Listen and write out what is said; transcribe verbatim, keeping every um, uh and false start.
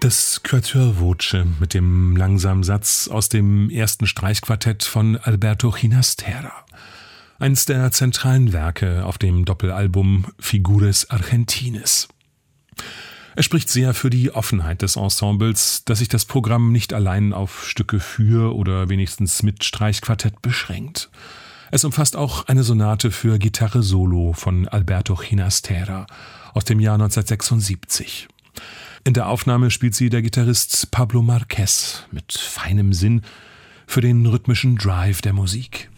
Das Quatuor Voce mit dem langsamen Satz aus dem ersten Streichquartett von Alberto Ginastera. Eines der zentralen Werke auf dem Doppelalbum Figures Argentines. Es spricht sehr für die Offenheit des Ensembles, dass sich das Programm nicht allein auf Stücke für oder wenigstens mit Streichquartett beschränkt. Es umfasst auch eine Sonate für Gitarre Solo von Alberto Ginastera aus dem Jahr neunzehnhundertsechsundsiebzig. In der Aufnahme spielt sie der Gitarrist Pablo Marquez mit feinem Sinn für den rhythmischen Drive der Musik.